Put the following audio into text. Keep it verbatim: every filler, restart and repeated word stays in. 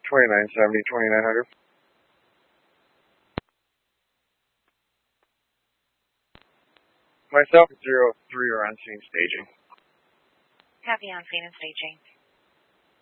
twenty-nine seventy, twenty-nine hundred. Myself at zero three or on scene staging. Copy on scene and staging.